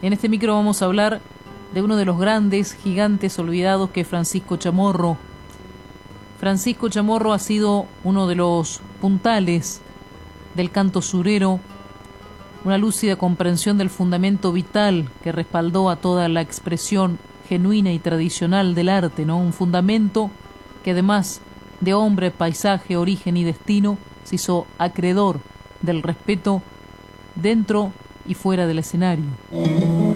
En este micro vamos a hablar de uno de los grandes gigantes olvidados, que es Francisco Chamorro. Francisco Chamorro ha sido uno de los puntales del canto surero, una lúcida comprensión del fundamento vital que respaldó a toda la expresión genuina y tradicional del arte, ¿no? Un fundamento que, además de hombre, paisaje, origen y destino, se hizo acreedor del respeto dentro y fuera del escenario.